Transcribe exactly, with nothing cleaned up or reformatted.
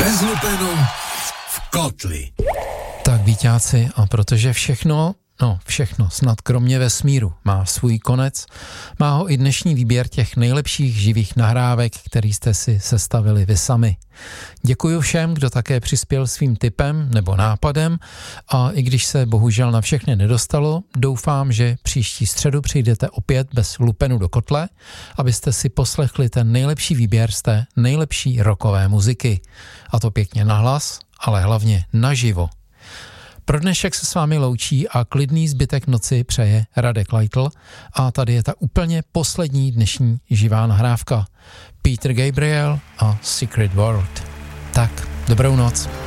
Bez lupenu v kotli. Tak víťáci, a protože všechno, no všechno, snad kromě vesmíru, má svůj konec, má ho i dnešní výběr těch nejlepších živých nahrávek, který jste si sestavili vy sami. Děkuji všem, kdo také přispěl svým tipem nebo nápadem, a i když se bohužel na všechny nedostalo, doufám, že příští středu přijdete opět bez lupenu do kotle, abyste si poslechli ten nejlepší výběr z té nejlepší rockové muziky. A to pěkně nahlas, ale hlavně naživo. Pro dnešek se s vámi loučí a klidný zbytek noci přeje Radek Leitl a tady je ta úplně poslední dnešní živá nahrávka. Peter Gabriel a Secret World. Tak, dobrou noc.